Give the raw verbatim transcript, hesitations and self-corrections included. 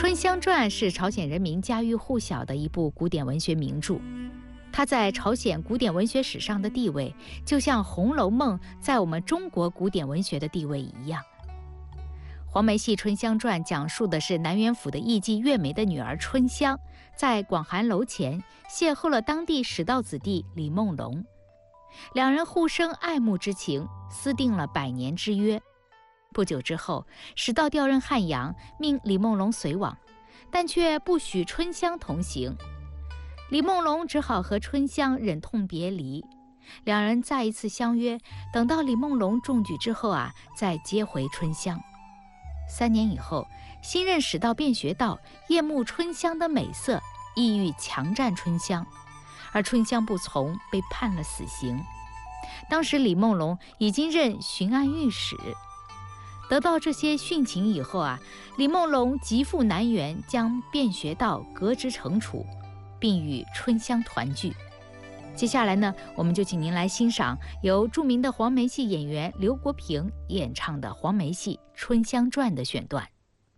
春香传》是朝鲜人民家喻户晓的一部古典文学名著，它在朝鲜古典文学史上的地位，就像《红楼梦》在我们中国古典文学的地位一样。黄梅戏《春香传》讲述的是南元府的艺妓月梅的女儿春香，在广寒楼前邂逅了当地史道子弟李梦龙，两人互生爱慕之情，私定了百年之约。不久之后，史道调任汉阳，命李梦龙随往，但却不许春香同行。李梦龙只好和春香忍痛别离，两人再一次相约，等到李梦龙中举之后啊，再接回春香。三年以后，新任史道卞学道厌慕春香的美色，意欲强占春香，而春香不从，被判了死刑。当时李梦龙已经任巡按御史。得到这些殉情以后啊，李梦龙急赴南园，将卞学道革职惩处，并与春香团聚。接下来呢，我们就请您来欣赏由著名的黄梅戏演员刘国平演唱的黄梅戏《春香传》的选段。